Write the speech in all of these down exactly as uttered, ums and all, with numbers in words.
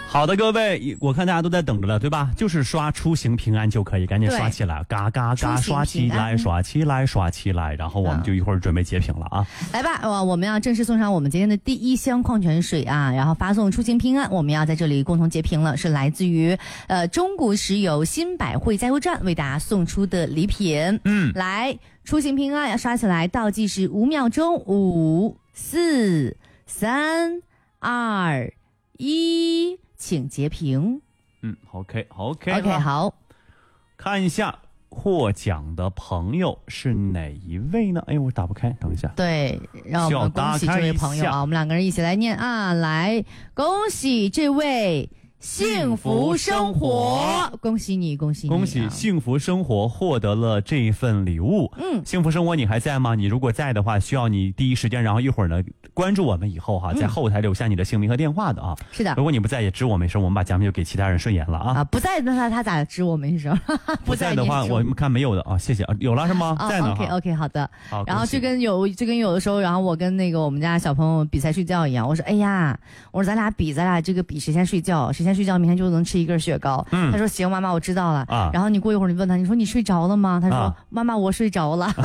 好的，各位，我看大家都在等着了，对吧？就是刷出行平安就可以，赶紧刷起来，嘎嘎嘎，刷起来，刷起来，刷起来，然后我们就一会儿准备截屏了啊！ 来吧，我们要正式送上我们今天的第一箱矿泉水啊，然后发送出行平安，我们要在这里共同截屏了，是来自于呃中国石油新百汇加油站为大家送出的礼品。嗯，来，出行平安要刷起来，倒计时五秒钟，五、四、三、二、一。请截屏。 嗯 ，OK OK OK 好， 看一下获奖的朋友是哪一位呢？哎，我打不开，等一下。 对，让我们恭喜这位朋友啊！我们两个人一起来念啊，来，恭喜这位幸福生活，恭喜你，恭喜你、啊， 恭喜幸福生活获得了这一份礼物。嗯，幸福生活你还在吗？你如果在的话，需要你第一时间，然后一会儿呢关注我们以后哈，在后台留下你的姓名和电话的啊。嗯、 是的， 如果你不在也知我没事，我们把奖品就给其他人顺延了啊。 啊，不在那他他咋知我没事？ 不在的话，我们看没有的啊，谢谢啊，有了是吗？ 哦、 在呢。 OK OK 好的。 好， 然后就跟有就跟有的时候，然后我跟那个我们家小朋友比赛睡觉一样，我说哎呀，我说咱俩比，咱俩这个比谁先睡觉，谁先睡觉，明天就能吃一根雪糕。嗯，他说行，妈妈我知道了。啊，然后你过一会儿你问他，你说你睡着了吗？他说、啊、妈妈我睡着了。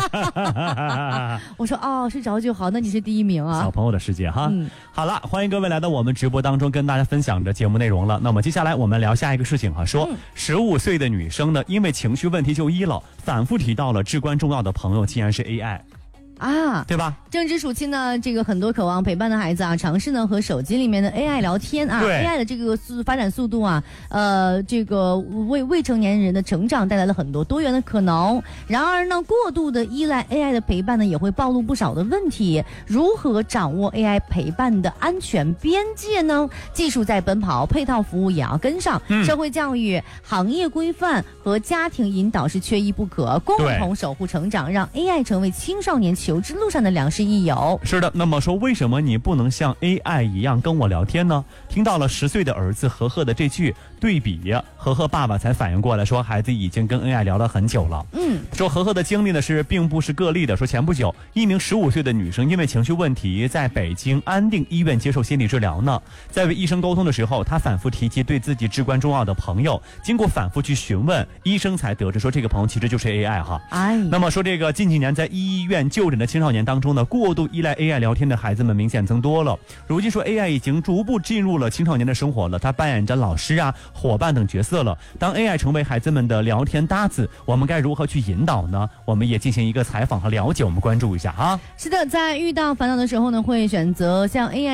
我说哦，睡着就好，那你是第一名啊。 小朋友的世界哈。嗯，好了，欢迎各位来到我们直播当中，跟大家分享着节目内容了。那么接下来我们聊下一个事情哈，说十五岁的女生呢，因为情绪问题就医了，反复提到了至关重要的朋友竟然是 A I。啊，对吧？ 正值暑期呢，这个很多渴望陪伴的孩子啊，尝试呢和手机里面的 A I 聊天啊 ，A I 的这个速发展速度啊，呃，这个为未成年人的成长带来了很多多元的可能。然而呢，过度的依赖 A I 的陪伴呢，也会暴露不少的问题。如何掌握 A I 陪伴的安全边界呢？技术在奔跑，配套服务也要跟上。嗯、社会教育、行业规范和家庭引导是缺一不可，共同守护成长，让 A I 成为青少年求知路上的良师益友。 是的，那么说为什么你不能像 A I 一样跟我聊天呢？听到了十岁的儿子和和的这句对比，和和爸爸才反应过来，说孩子已经跟 A I 聊了很久了。嗯，说和和的经历呢是并不是个例的，说前不久一名十五岁的女生因为情绪问题在北京安定医院接受心理治疗呢，在为医生沟通的时候，她反复提及对自己至关重要的朋友，经过反复去询问，医生才得知说这个朋友其实就是 A I 哈。哎，那么说这个近几年在医院就诊的青少年当中呢，过度依赖 A I 聊天的孩子们明显增多了。如今说 A I 已经逐步进入了青少年的生活了，它扮演着老师啊、伙伴等角色了。当 A I 成为孩子们的聊天搭子，我们该如何去引导呢？我们也进行一个采访和了解，我们关注一下哈。 是的，在遇到烦恼的时候呢，会选择像 A I